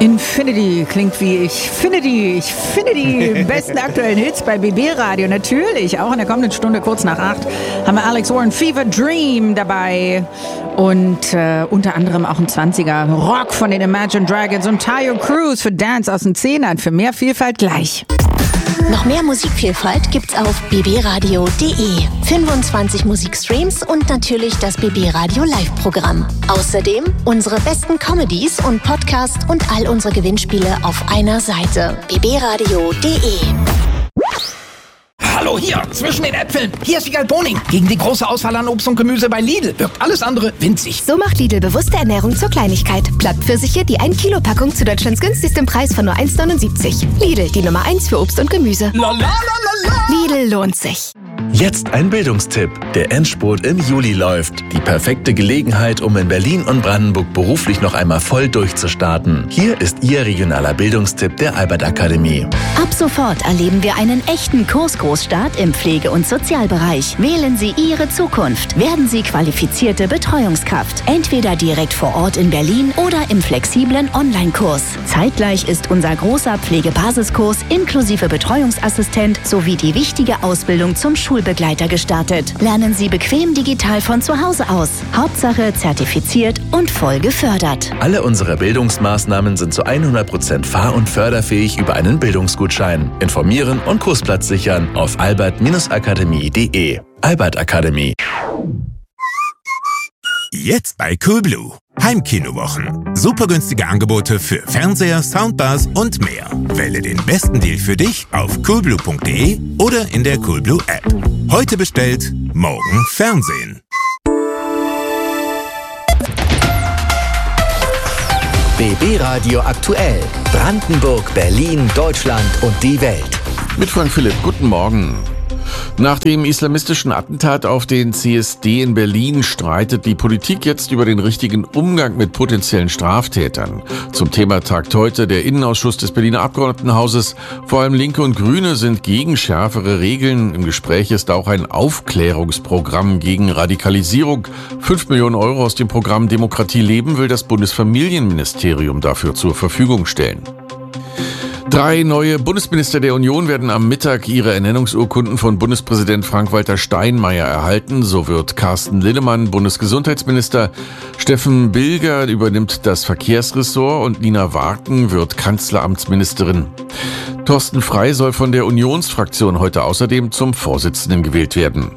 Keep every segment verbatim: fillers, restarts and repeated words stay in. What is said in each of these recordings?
Infinity klingt wie ich finde die, ich finde die besten aktuellen Hits bei B B Radio. Natürlich, auch in der kommenden Stunde kurz nach acht haben wir Alex Warren, Fever Dream dabei und äh, unter anderem auch ein zwanziger Rock von den Imagine Dragons und Tayo Cruz für Dance aus den Zehnern. Für mehr Vielfalt gleich. Noch mehr Musikvielfalt gibt's auf b b radio punkt d e. fünfundzwanzig Musikstreams und natürlich das B B Radio Live-Programm. Außerdem unsere besten Comedies und Podcasts und all unsere Gewinnspiele auf einer Seite. b b radio punkt d e. Hallo hier, zwischen den Äpfeln. Hier ist Wiegald Boning. Gegen die große Auswahl an Obst und Gemüse bei Lidl wirkt alles andere winzig. So macht Lidl bewusste Ernährung zur Kleinigkeit. Plattpfirsiche, die ein Kilo Packung zu Deutschlands günstigsten Preis von nur eins neunundsiebzig. Lidl, die Nummer eins für Obst und Gemüse. La, la, la, la, la. Lidl lohnt sich. Jetzt ein Bildungstipp. Der Endspurt im Juli läuft. Die perfekte Gelegenheit, um in Berlin und Brandenburg beruflich noch einmal voll durchzustarten. Hier ist Ihr regionaler Bildungstipp der Albert Akademie. Ab sofort erleben wir einen echten Kursgroßstart im Pflege- und Sozialbereich. Wählen Sie Ihre Zukunft. Werden Sie qualifizierte Betreuungskraft. Entweder direkt vor Ort in Berlin oder im flexiblen Online-Kurs. Zeitgleich ist unser großer Pflegebasiskurs inklusive Betreuungsassistent sowie die wichtige Ausbildung zum Schulbegleiter gestartet. Lernen Sie bequem digital von zu Hause aus. Hauptsache zertifiziert und voll gefördert. Alle unsere Bildungsmaßnahmen sind zu hundert Prozent fahr- und förderfähig über einen Bildungsgutschein. Informieren und Kursplatz sichern auf albert akademie punkt d e. Albert Akademie. Jetzt bei Coolblue. Heimkinowochen. Super günstige Angebote für Fernseher, Soundbars und mehr. Wähle den besten Deal für dich auf coolblue punkt d e oder in der Coolblue App. Heute bestellt, morgen Fernsehen. B B Radio aktuell. Brandenburg, Berlin, Deutschland und die Welt. Mit Frank Philipp, guten Morgen. Nach dem islamistischen Attentat auf den C S D in Berlin streitet die Politik jetzt über den richtigen Umgang mit potenziellen Straftätern. Zum Thema tagt heute der Innenausschuss des Berliner Abgeordnetenhauses. Vor allem Linke und Grüne sind gegen schärfere Regeln. Im Gespräch ist auch ein Aufklärungsprogramm gegen Radikalisierung. Fünf Millionen Euro aus dem Programm Demokratie leben will das Bundesfamilienministerium dafür zur Verfügung stellen. Drei neue Bundesminister der Union werden am Mittag ihre Ernennungsurkunden von Bundespräsident Frank-Walter Steinmeier erhalten. So wird Carsten Linnemann Bundesgesundheitsminister, Steffen Bilger übernimmt das Verkehrsressort und Nina Warken wird Kanzleramtsministerin. Thorsten Frey soll von der Unionsfraktion heute außerdem zum Vorsitzenden gewählt werden.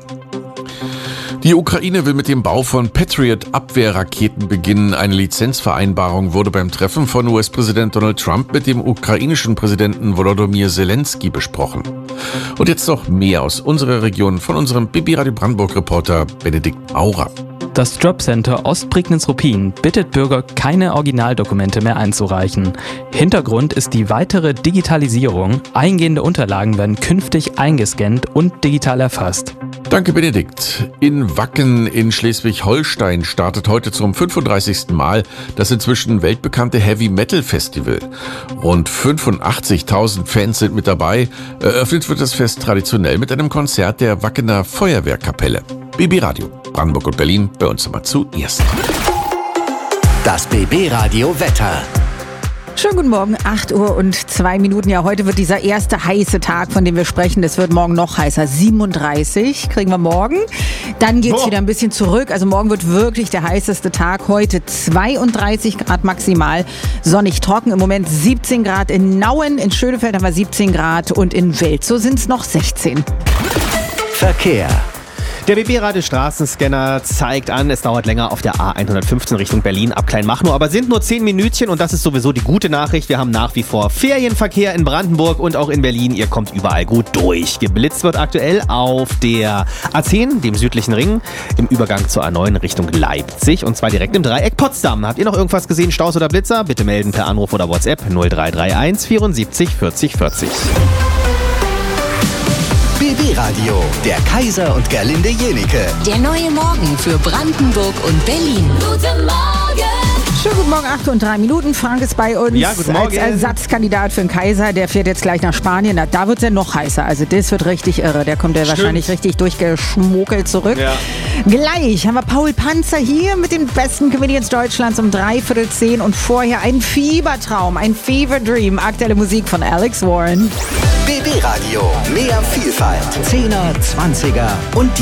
Die Ukraine will mit dem Bau von Patriot-Abwehrraketen beginnen. Eine Lizenzvereinbarung wurde beim Treffen von U S-Präsident Donald Trump mit dem ukrainischen Präsidenten Volodymyr Zelensky besprochen. Und jetzt noch mehr aus unserer Region von unserem B B Radio Brandenburg-Reporter Benedikt Maurer. Das Jobcenter Ostprignitz-Ruppin bittet Bürger, keine Originaldokumente mehr einzureichen. Hintergrund ist die weitere Digitalisierung. Eingehende Unterlagen werden künftig eingescannt und digital erfasst. Danke, Benedikt. In Wacken in Schleswig-Holstein startet heute zum fünfunddreißigsten Mal das inzwischen weltbekannte Heavy-Metal-Festival. Rund fünfundachtzigtausend Fans sind mit dabei. Eröffnet wird das Fest traditionell mit einem Konzert der Wackener Feuerwehrkapelle. B B Radio, Brandenburg und Berlin, bei uns immer zuerst. Das B B Radio Wetter. Schönen guten Morgen, acht Uhr und zwei Minuten. Ja, heute wird dieser erste heiße Tag, von dem wir sprechen. Es wird morgen noch heißer. siebenunddreißig kriegen wir morgen. Dann geht's Boah. wieder ein bisschen zurück. Also morgen wird wirklich der heißeste Tag. Heute zweiunddreißig Grad maximal. Sonnig trocken. Im Moment siebzehn Grad in Nauen. In Schönefeld haben wir siebzehn Grad und in Welzow sind es noch sechzehn. Verkehr. Der B B-Radio Straßenscanner zeigt an, es dauert länger auf der A hundertfünfzehn Richtung Berlin ab Kleinmachnow, aber sind nur zehn Minütchen und das ist sowieso die gute Nachricht. Wir haben nach wie vor Ferienverkehr in Brandenburg und auch in Berlin. Ihr kommt überall gut durch. Geblitzt wird aktuell auf der A zehn, dem südlichen Ring, im Übergang zur A neun Richtung Leipzig und zwar direkt im Dreieck Potsdam. Habt ihr noch irgendwas gesehen, Staus oder Blitzer? Bitte melden per Anruf oder WhatsApp null drei drei eins vierundsiebzig vierzig vierzig. B B-Radio, der Kaiser und Gerlinde Jenike. Der neue Morgen für Brandenburg und Berlin. Guten Morgen! Schönen guten Morgen, acht und drei Minuten. Frank ist bei uns ja, guten Morgen. als Ersatzkandidat für den Kaiser. Der fährt jetzt gleich nach Spanien. Da, da wird es ja noch heißer. Also das wird richtig irre. Der kommt ja wahrscheinlich richtig durchgeschmuggelt zurück. Ja. Gleich haben wir Paul Panzer hier mit den besten Comedians Deutschlands um dreiviertel zehn. Und vorher ein Fiebertraum, ein Fever Dream. Aktuelle Musik von Alex Warren. B B Radio. Mehr Vielfalt. Zehner, Zwanziger und die